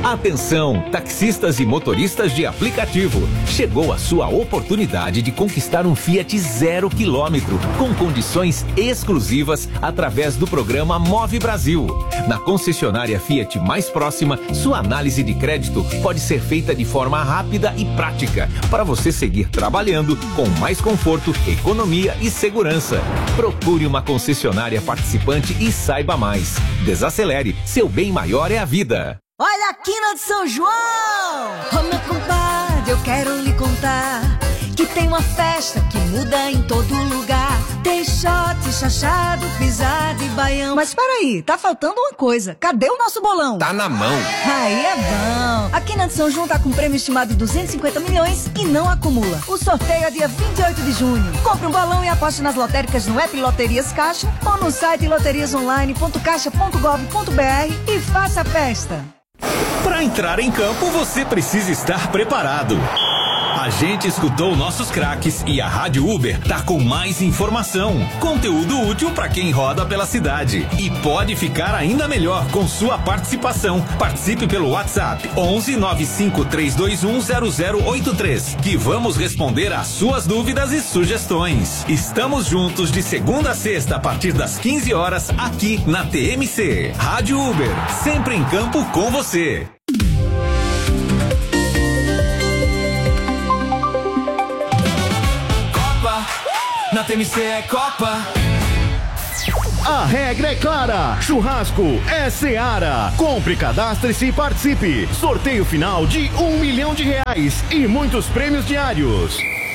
Atenção, taxistas e motoristas de aplicativo. Chegou a sua oportunidade de conquistar um Fiat 0 km com condições exclusivas através do programa Move Brasil. Na concessionária Fiat mais próxima, sua análise de crédito pode ser feita de forma rápida e prática para você seguir trabalhando com mais conforto, economia e segurança. Procure uma concessionária participante e saiba mais. Desacelere, seu bem maior é a vida. Olha a quina de São João! Ô meu compadre, eu quero lhe contar que tem uma festa que muda em todo lugar. Tem shot, chachado, pisado e baião. Mas peraí, tá faltando uma coisa. Cadê o nosso bolão? Tá na mão. Aí é bom. A quina de São João tá com prêmio estimado de 250 milhões e não acumula. O sorteio é dia 28 de junho. Compre um bolão e aposte nas lotéricas no app Loterias Caixa ou no site loteriasonline.caixa.gov.br e faça a festa. Para entrar em campo, você precisa estar preparado. A gente escutou nossos craques e a Rádio Uber tá com mais informação, conteúdo útil para quem roda pela cidade. E pode ficar ainda melhor com sua participação. Participe pelo WhatsApp 11 95 321 0083, que vamos responder às suas dúvidas e sugestões. Estamos juntos de segunda a sexta a partir das 15 horas aqui na TMC. Rádio Uber, sempre em campo com você. Na TMC é Copa. A regra é clara. Churrasco é Seara. Compre, cadastre-se e participe. Sorteio final de R$1 milhão e muitos prêmios diários.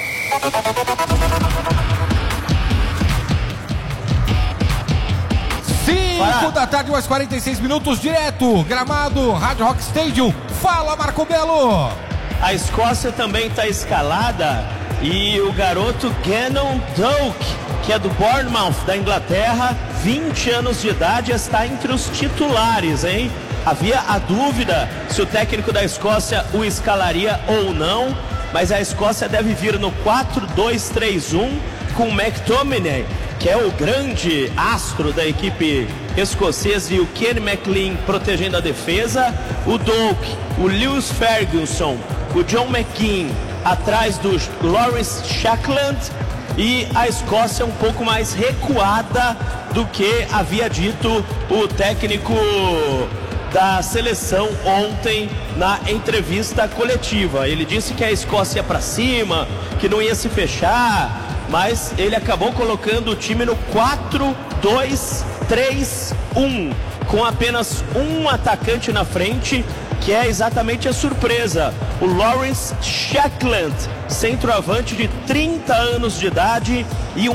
5 da tarde, mais 46 minutos, direto. Gramado, Rádio Rock Stadium. Fala, Marco Belo. A Escócia também está escalada. E o garoto Gannon Doak, que é do Bournemouth, da Inglaterra, 20 anos de idade, está entre os titulares, hein? Havia a dúvida se o técnico da Escócia o escalaria ou não, mas a Escócia deve vir no 4-2-3-1 com o McTominay, que é o grande astro da equipe escocesa, e o Kenny McLean protegendo a defesa, o Doak, o Lewis Ferguson, o John McKean atrás do Lawrence Shackland, e a Escócia um pouco mais recuada do que havia dito o técnico da seleção ontem na entrevista coletiva. Ele disse que a Escócia ia para cima, que não ia se fechar, mas ele acabou colocando o time no 4-2-3-1, com apenas um atacante na frente, que é exatamente a surpresa, o Lawrence Shackland, centroavante de 30 anos de idade e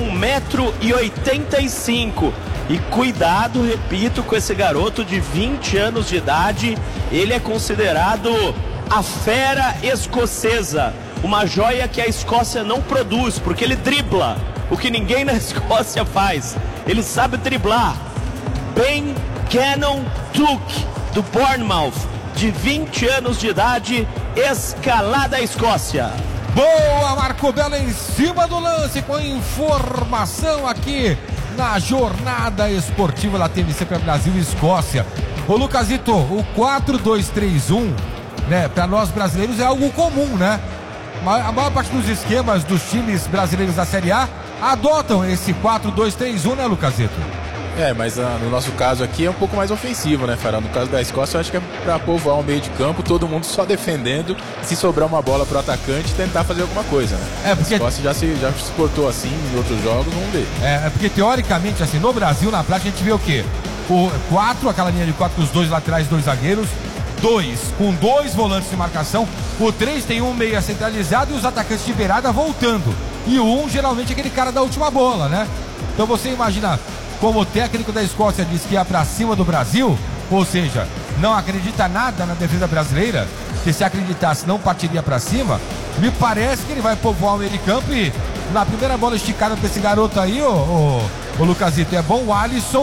1,85 m. E cuidado, repito, com esse garoto de 20 anos de idade, ele é considerado a fera escocesa, uma joia que a Escócia não produz, porque ele dribla, o que ninguém na Escócia faz, ele sabe driblar. Ben Gannon Duke, do Bournemouth, de 20 anos de idade, escalada a Escócia. Boa, Marco Belo em cima do lance, com informação aqui na jornada esportiva da TMC para Brasil e Escócia. Ô Lucasito, o 4-2-3-1, né, para nós brasileiros é algo comum, né? A maior parte dos esquemas dos times brasileiros da Série A adotam esse 4-2-3-1, né, Lucasito? Mas no nosso caso aqui é um pouco mais ofensivo, né, Farol? No caso da Escócia, eu acho que é pra povoar o meio de campo, todo mundo só defendendo, se sobrar uma bola pro atacante, tentar fazer alguma coisa, né? Porque a Escócia já se portou assim em outros jogos, vamos ver. Porque teoricamente, assim, no Brasil, na prática, a gente vê o quê? O 4, aquela linha de 4 com os dois laterais, dois zagueiros, 2 com 2 volantes de marcação, o 3 tem um meia centralizado e os atacantes de beirada voltando. E o 1, geralmente, é aquele cara da última bola, né? Então você imagina, como o técnico da Escócia disse que ia pra cima do Brasil, ou seja, não acredita nada na defesa brasileira, que se acreditasse não partiria pra cima, me parece que ele vai povoar o meio de campo e na primeira bola esticada pra esse garoto aí, o Lucasito, é bom o Alisson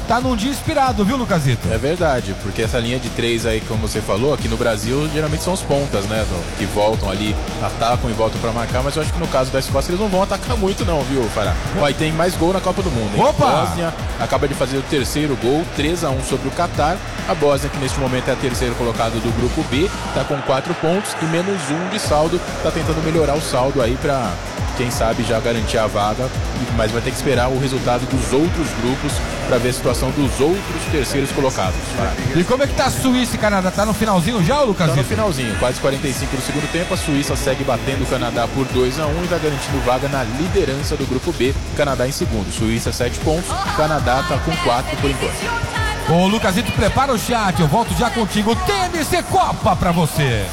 tá num dia inspirado, viu, Lucasito? É verdade, porque essa linha de 3 aí, como você falou, aqui no Brasil, geralmente são os pontas, né? Que voltam ali, atacam e voltam pra marcar, mas eu acho que no caso da Escócia eles não vão atacar muito não, viu, Fará? Ó, e tem mais gol na Copa do Mundo, hein? Opa! A Bósnia acaba de fazer o terceiro gol, 3-1 sobre o Catar. A Bósnia, que neste momento é a terceira colocada do grupo B, tá com 4 pontos e menos 1 de saldo, tá tentando melhorar o saldo aí pra, quem sabe, já garantir a vaga, mas vai ter que esperar o resultado dos outros grupos para ver a situação dos outros terceiros colocados. E como é que tá a Suíça e Canadá? Tá no finalzinho já, Lucas? Tá no finalzinho, quase 45 do segundo tempo. A Suíça segue batendo o Canadá por 2-1 e vai garantindo vaga na liderança do grupo B. Canadá em segundo, Suíça 7 pontos, Canadá tá com 4 por enquanto. Ô, Lucasito, prepara o chat, eu volto já contigo. TMC Copa pra você.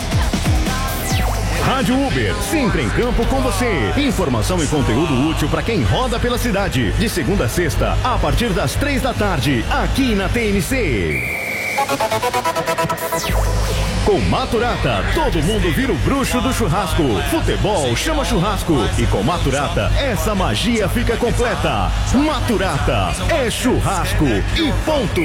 Rádio Uber, sempre em campo com você. Informação e conteúdo útil para quem roda pela cidade. De segunda a sexta, a partir das 3 da tarde, aqui na TMC. Com Maturata, todo mundo vira o bruxo do churrasco. Futebol chama churrasco. E com Maturata, essa magia fica completa. Maturata é churrasco e ponto.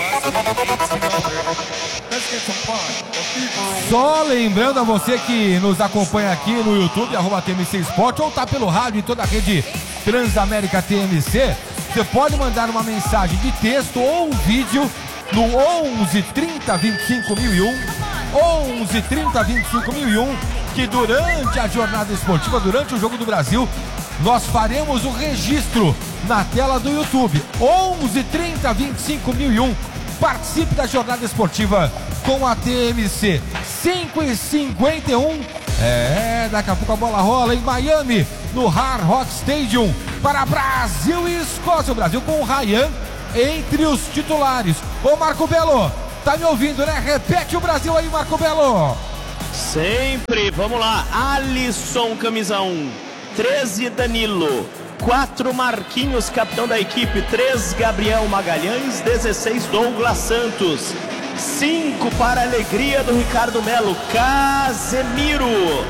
Só lembrando a você que nos acompanha aqui no YouTube, @TMC Esporte, ou tá pelo rádio em toda a rede Transamérica TMC, você pode mandar uma mensagem de texto ou um vídeo no 11 30 25 1001, 11 30 25 1001, que durante a jornada esportiva, durante o Jogo do Brasil, nós faremos o registro na tela do YouTube. 11 30 25 1001. Participe da jornada esportiva com a TMC. 5h51. Daqui a pouco a bola rola em Miami, no Hard Rock Stadium, para Brasil e Escócia. O Brasil com o Ryan entre os titulares. Ô Marco Belo, tá me ouvindo, né? Repete o Brasil aí, Marco Belo. Sempre, vamos lá. Alisson, camisa 1. 13, Danilo. 4, Marquinhos, capitão da equipe. 3, Gabriel Magalhães. 16, Douglas Santos. 5, para a alegria do Ricardo Melo, Casemiro.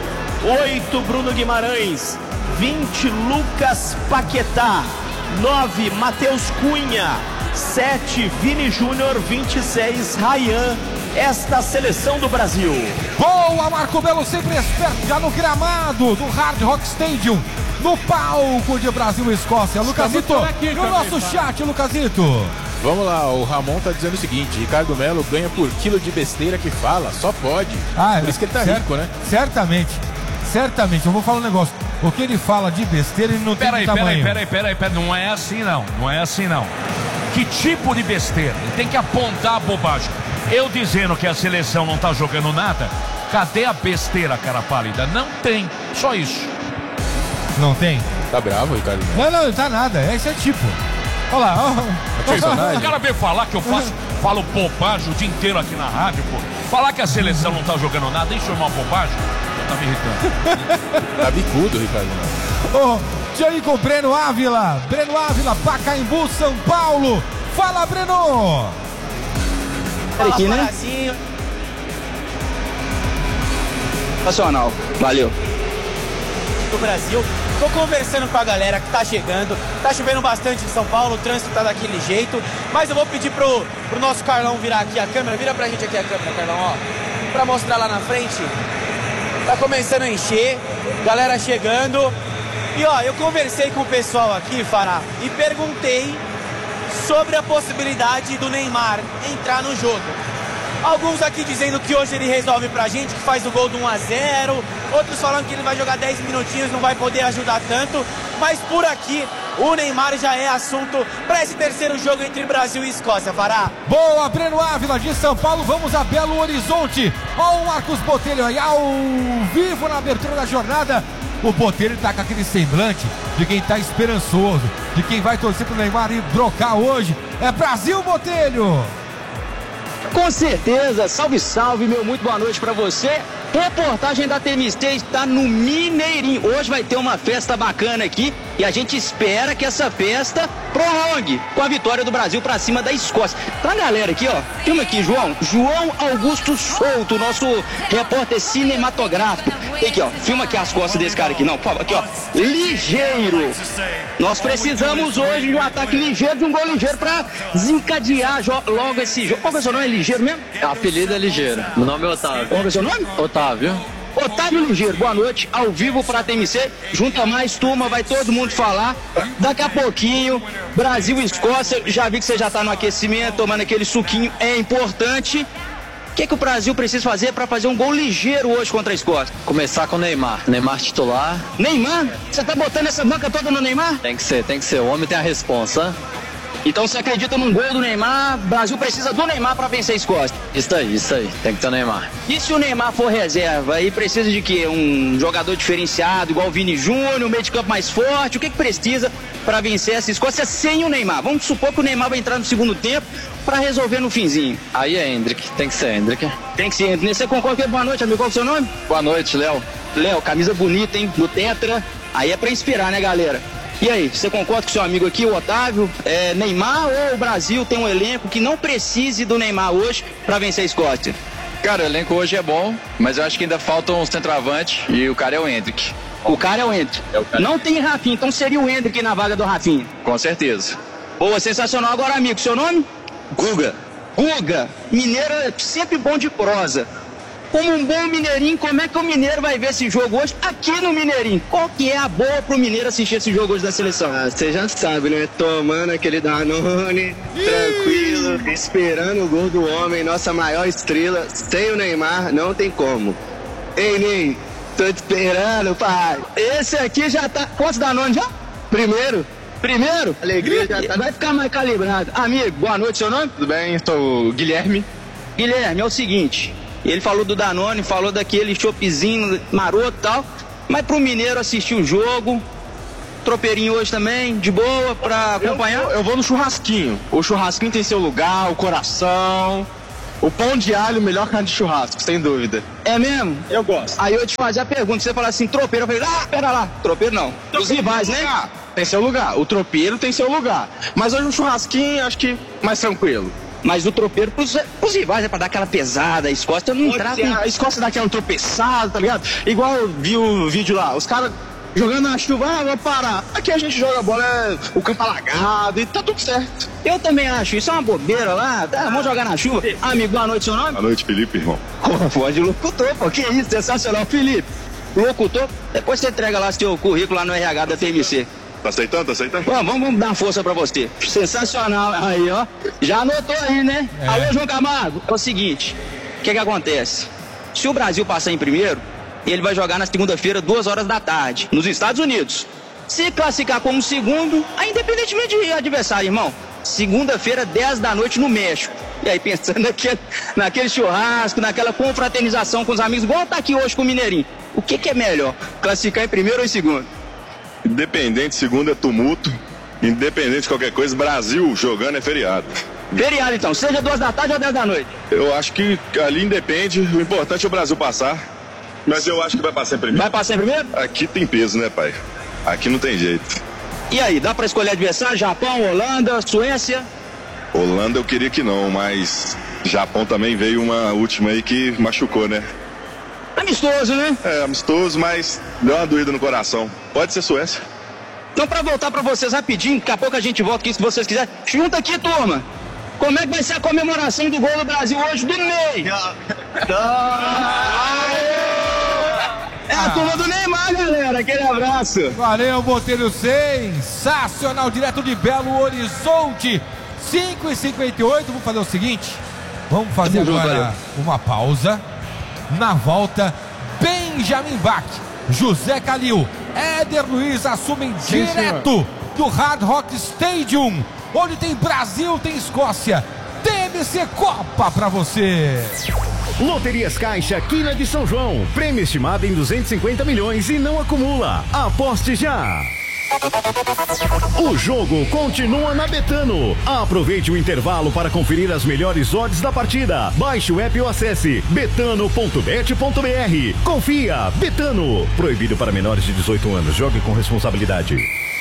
8, Bruno Guimarães. 20, Lucas Paquetá. 9, Matheus Cunha. 7, Vini Júnior. 26, Ryan. Esta seleção do Brasil. Boa, Marco Belo, sempre esperto, já no gramado do Hard Rock Stadium, no palco de Brasil e Escócia. Lucasito, no nosso chat, Lucasito. Vamos lá, o Ramon tá dizendo o seguinte: Ricardo Melo ganha por quilo de besteira que fala, só pode. Por isso que ele tá rico, né? Certamente, eu vou falar um negócio. O que ele fala de besteira, ele não tem tamanho. Peraí, não é assim não. Que tipo de besteira? Ele tem que apontar a bobagem. Eu dizendo que a seleção não tá jogando nada, cadê a besteira, cara pálida? Não tem, só isso. Não tem? Tá bravo, Ricardo? Não tá nada, esse é tipo. Olha lá, o cara veio falar que eu falo bobagem o dia inteiro aqui na rádio, pô. Falar que a seleção não tá jogando nada, isso é uma bobagem? Tá me irritando. Tá bicudo, Ricardo. Deixa eu ir com o Breno Ávila, Pacaembu, São Paulo. Fala, Breno! Fala, aqui, né? Nacional, valeu. Do Brasil, tô conversando com a galera que tá chegando, tá chovendo bastante em São Paulo, o trânsito tá daquele jeito, mas eu vou pedir pro nosso Carlão virar aqui a câmera, vira pra gente aqui a câmera, Carlão, ó, pra mostrar lá na frente. Tá começando a encher, galera chegando, e ó, eu conversei com o pessoal aqui, Fará, e perguntei sobre a possibilidade do Neymar entrar no jogo. Alguns aqui dizendo que hoje ele resolve pra gente, que faz o gol do 1-0. Outros falando que ele vai jogar 10 minutinhos, não vai poder ajudar tanto. Mas por aqui, o Neymar já é assunto para esse terceiro jogo entre Brasil e Escócia, Fará. Boa, Breno Ávila de São Paulo, vamos a Belo Horizonte. Ó o Marcos Botelho aí, ao vivo na abertura da jornada. O Botelho tá com aquele semblante de quem tá esperançoso, de quem vai torcer pro Neymar e brocar hoje. É Brasil, Botelho! Com certeza, salve, meu, muito boa noite pra você. Reportagem da TMC está no Mineirinho. Hoje vai ter uma festa bacana aqui E a gente espera que essa festa prolongue com a vitória do Brasil pra cima da Escócia. Tá a galera aqui, ó. Filma aqui, João. João Augusto Souto, nosso repórter cinematográfico. Tem aqui, ó. Filma aqui as costas desse cara aqui. Não, por favor, aqui, ó. Ligeiro. Nós precisamos hoje de um ataque ligeiro, de um gol ligeiro pra desencadear logo esse jogo. Qual que é o seu nome? É Ligeiro mesmo? O apelido é Ligeiro. Meu nome é Otávio. Qual que é o seu nome? Otávio. Otávio Ligeiro, boa noite, ao vivo para a TMC, junta mais turma, vai todo mundo falar, daqui a pouquinho, Brasil e Escócia, já vi que você já está no aquecimento, tomando aquele suquinho, é importante. O que o Brasil precisa fazer para fazer um gol ligeiro hoje contra a Escócia? Começar com o Neymar. Neymar titular. Neymar? Você tá botando essa banca toda no Neymar? Tem que ser. O homem tem a responsa. Então você acredita num gol do Neymar? O Brasil precisa do Neymar para vencer a Escócia. Isso aí. Tem que ter o Neymar. E se o Neymar for reserva e precisa de quê? Um jogador diferenciado, igual o Vini Júnior, um meio de campo mais forte? O que precisa para vencer essa Escócia sem o Neymar? Vamos supor que o Neymar vai entrar no segundo tempo para resolver no finzinho. Aí é Hendrick. Tem que ser Hendrick. Tem que ser Hendrick. Você concorda? Boa noite, amigo. Qual é o seu nome? Boa noite, Léo. Léo, camisa bonita, hein? Do Tetra. Aí é para inspirar, né, galera? E aí, você concorda com o seu amigo aqui, o Otávio? Neymar ou o Brasil tem um elenco que não precise do Neymar hoje para vencer a Escócia? Cara, o elenco hoje é bom, mas eu acho que ainda falta um centroavante e o cara é o Hendrick. O cara é o Hendrick. Não tem Rafinha, então seria o Hendrick na vaga do Rafinha? Com certeza. Boa, sensacional. Agora, amigo, seu nome? Guga. Guga, mineiro é sempre bom de prosa. Como um bom mineirinho, como é que o mineiro vai ver esse jogo hoje aqui no Mineirinho? Qual que é a boa pro mineiro assistir esse jogo hoje da seleção? Você já sabe, né? Tomando aquele Danone, tranquilo, esperando o gol do homem, nossa maior estrela. Sem o Neymar, não tem como. Ei, Ney, tô te esperando, pai. Esse aqui já tá... Quantos Danone já? Primeiro? Alegria já tá... Vai ficar mais calibrado. Amigo, boa noite, seu nome? Tudo bem, sou o Guilherme. Guilherme, é o seguinte... Ele falou do Danone, falou daquele choppzinho maroto e tal. Mas pro mineiro assistir o jogo, tropeirinho hoje também, de boa, pra acompanhar? Eu vou no churrasquinho. O churrasquinho tem seu lugar, o coração. O pão de alho, melhor carne de churrasco, sem dúvida. É mesmo? Eu gosto. Aí eu te fazer a pergunta, você falar assim, tropeiro, eu falei, pera lá, tropeiro não. Os rivais, né? Tem seu lugar, o tropeiro tem seu lugar. Mas hoje um churrasquinho, acho que mais tranquilo. Mas o tropeiro pros rivais, é pra dar aquela pesada, a Escócia não entrar. A Escócia dá aquela tropeçada, tá ligado? Igual eu vi o vídeo lá, os caras jogando na chuva, vou parar. Aqui a gente joga bola, o campo alagado e tá tudo certo. Eu também acho, isso é uma bobeira lá, vamos jogar na chuva. Amigo, boa noite, seu nome? Boa noite, Felipe, irmão. Pode locutor, pô, que isso, sensacional. Felipe, locutor, depois você entrega lá seu currículo lá no RH da TMC. Tá aceitando? Vamos dar uma força pra você. Sensacional. Aí, ó. Já anotou aí, né? Alô, João Camargo. É o seguinte, o que acontece? Se o Brasil passar em primeiro, ele vai jogar na segunda-feira, 2h da tarde, nos Estados Unidos. Se classificar como segundo, independentemente de adversário, irmão, segunda-feira, 10 da noite no México. E aí, pensando naquele churrasco, naquela confraternização com os amigos, igual tá aqui hoje com o Mineirinho. O que é melhor? Classificar em primeiro ou em segundo? Independente, segundo é tumulto. Independente de qualquer coisa, Brasil jogando é feriado. Feriado então, seja 2 da tarde ou 10 da noite? Eu acho que ali independe, o importante é o Brasil passar. Mas eu acho que vai passar em primeiro. Vai passar em primeiro? Aqui tem peso, né, pai? Aqui não tem jeito. E aí, dá pra escolher adversário? Japão, Holanda, Suécia? Holanda eu queria que não, mas Japão também veio uma última aí que machucou, né? Amistoso, né? É, amistoso, mas deu uma doída no coração. Pode ser Suécia. Então, pra voltar pra vocês rapidinho, daqui a pouco a gente volta aqui, se vocês quiserem. Junta aqui, turma. Como é que vai ser a comemoração do gol do Brasil hoje do Ney? É a turma do Neymar, galera. Aquele abraço. Valeu, Botelho. Sensacional, direto de Belo Horizonte. 5h58. Vamos fazer o seguinte. Vamos fazer agora uma pausa. Na volta, Benjamin Bach, José Calil, Éder Luiz assumem direto do Hard Rock Stadium, onde tem Brasil, tem Escócia. TMC Copa pra você. Loterias Caixa, Quina de São João. Prêmio estimado em 250 milhões e não acumula. Aposte já. O jogo continua na Betano. Aproveite o intervalo para conferir as melhores odds da partida. Baixe o app ou acesse betano.bet.br. Confia, Betano. Proibido para menores de 18 anos. Jogue com responsabilidade.